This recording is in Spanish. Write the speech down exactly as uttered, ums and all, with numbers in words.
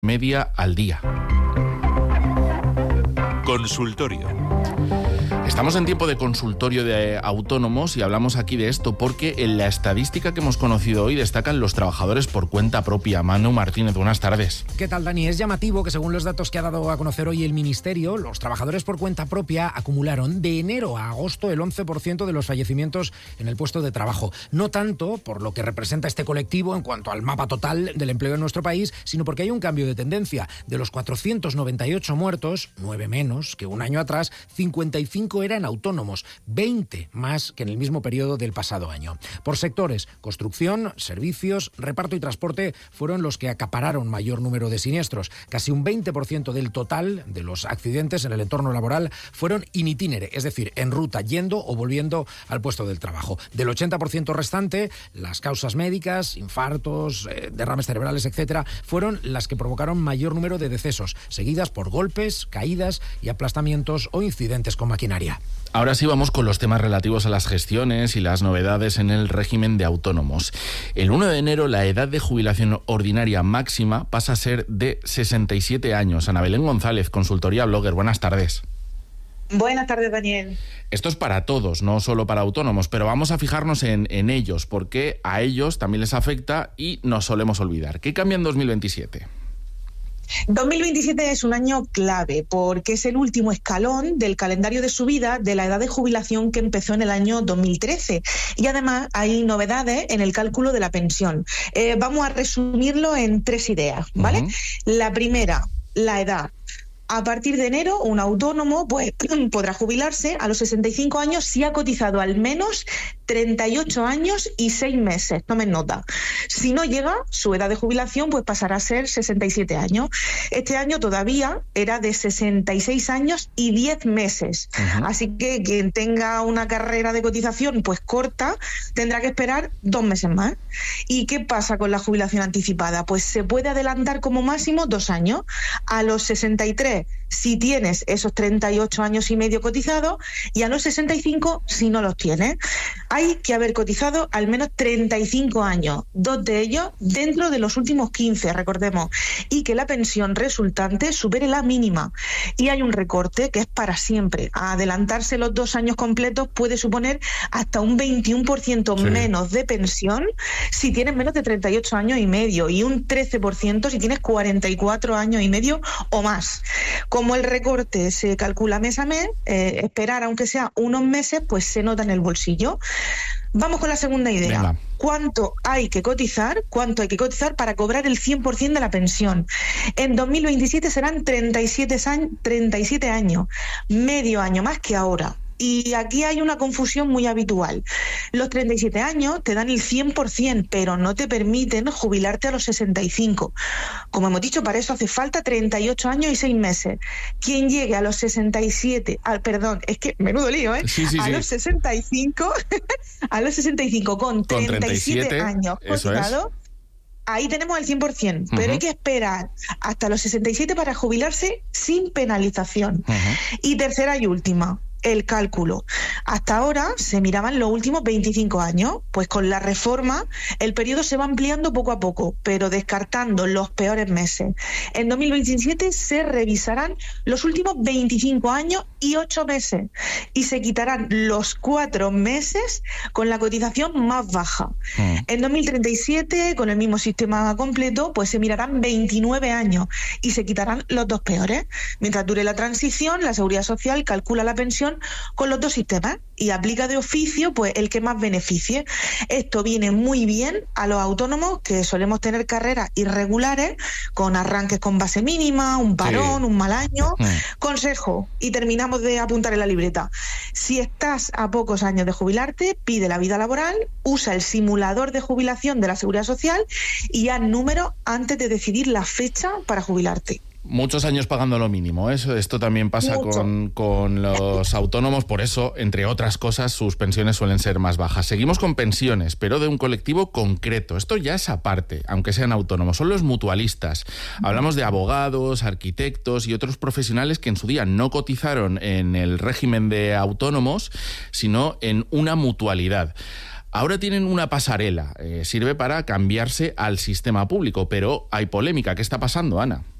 media al día. Consultorio. Estamos en tiempo de consultorio de autónomos y hablamos aquí de esto porque en la estadística que hemos conocido hoy destacan los trabajadores por cuenta propia. Manu Martínez, buenas tardes. ¿Qué tal, Dani? Es llamativo que según los datos que ha dado a conocer hoy el Ministerio, los trabajadores por cuenta propia acumularon de enero a agosto el once por ciento de los fallecimientos en el puesto de trabajo. No tanto por lo que representa este colectivo en cuanto al mapa total del empleo en nuestro país, sino porque hay un cambio de tendencia. De los cuatrocientos noventa y ocho muertos, nueve menos que un año atrás, cincuenta y cinco eran autónomos, veinte más que en el mismo periodo del pasado año. Por sectores, construcción, servicios, reparto y transporte fueron los que acapararon mayor número de siniestros. Casi un veinte por ciento del total de los accidentes en el entorno laboral fueron in itinere, es decir, en ruta, yendo o volviendo al puesto del trabajo. Del ochenta por ciento restante, las causas médicas, infartos, eh, derrames cerebrales, etcétera, fueron las que provocaron mayor número de decesos, seguidas por golpes, caídas y aplastamientos o incidentes con maquinaria. Ahora sí vamos con los temas relativos a las gestiones y las novedades en el régimen de autónomos. El uno de enero la edad de jubilación ordinaria máxima pasa a ser de sesenta y siete años. Ana Belén González, consultoría Blogger, buenas tardes. Buenas tardes, Daniel. Esto es para todos, no solo para autónomos, pero vamos a fijarnos en, en ellos, porque a ellos también les afecta y nos solemos olvidar. ¿Qué cambia en dos mil veintisiete? dos mil veintisiete es un año clave porque es el último escalón del calendario de subida de la edad de jubilación que empezó en el año dos mil trece y además hay novedades en el cálculo de la pensión. Eh, vamos a resumirlo en tres ideas, ¿vale? Uh-huh. La primera, la edad. A partir de enero, un autónomo pues, podrá jubilarse a los sesenta y cinco años si ha cotizado al menos treinta y ocho años y seis meses. Tomen nota. Si no llega, su edad de jubilación pues pasará a ser sesenta y siete años. Este año todavía era de sesenta y seis años y diez meses. Uh-huh. Así que quien tenga una carrera de cotización pues corta tendrá que esperar dos meses más. ¿Y qué pasa con la jubilación anticipada? Pues se puede adelantar como máximo dos años. A los sesenta y tres si tienes esos treinta y ocho años y medio cotizados y a los sesenta y cinco si no los tienes. Hay que haber cotizado al menos treinta y cinco años, dos de ellos dentro de los últimos quince, recordemos, y que la pensión resultante supere la mínima. Y hay un recorte que es para siempre. Adelantarse los dos años completos puede suponer hasta un veintiuno por ciento sí. menos de pensión si tienes menos de treinta y ocho años y medio y un trece por ciento si tienes cuarenta y cuatro años y medio o más. Como el recorte se calcula mes a mes, eh, esperar aunque sea unos meses, pues se nota en el bolsillo. Vamos con la segunda idea. Venga. ¿Cuánto hay que cotizar? ¿Cuánto hay que cotizar para cobrar el cien por ciento de la pensión? En dos mil veintisiete serán treinta y siete años, medio año más que ahora. Y aquí hay una confusión muy habitual. Los treinta y siete años te dan el cien por ciento, pero no te permiten jubilarte a los sesenta y cinco. Como hemos dicho, para eso hace falta treinta y ocho años y seis meses. Quien llegue a los sesenta y siete, al, perdón, es que menudo lío, ¿eh? Sí, sí, a sí. los sesenta y cinco, a los sesenta y cinco con treinta y siete años cotizado, ahí tenemos el cien por ciento, pero uh-huh. hay que esperar hasta los sesenta y siete para jubilarse sin penalización. Uh-huh. Y tercera y última, el cálculo. Hasta ahora se miraban los últimos veinticinco años, pues con la reforma el periodo se va ampliando poco a poco, pero descartando los peores meses. En dos mil veintisiete se revisarán los últimos veinticinco años y ocho meses y se quitarán los cuatro meses con la cotización más baja. Mm. En dos mil treinta y siete, con el mismo sistema completo, pues se mirarán veintinueve años y se quitarán los dos peores. Mientras dure la transición, la Seguridad Social calcula la pensión con los dos sistemas y aplica de oficio pues el que más beneficie. Esto viene muy bien a los autónomos que solemos tener carreras irregulares con arranques con base mínima, un parón, sí. un mal año. Sí. Consejo, y terminamos de apuntar en la libreta. Si estás a pocos años de jubilarte, pide la vida laboral, usa el simulador de jubilación de la Seguridad Social y haz números antes de decidir la fecha para jubilarte. Muchos años pagando lo mínimo. Eso, esto también pasa con, con los autónomos, por eso, entre otras cosas, sus pensiones suelen ser más bajas. Seguimos con pensiones, pero de un colectivo concreto. Esto ya es aparte, aunque sean autónomos. Son los mutualistas. Hablamos de abogados, arquitectos y otros profesionales que en su día no cotizaron en el régimen de autónomos, sino en una mutualidad. Ahora tienen una pasarela, eh, sirve para cambiarse al sistema público, pero hay polémica. ¿Qué está pasando, Ana?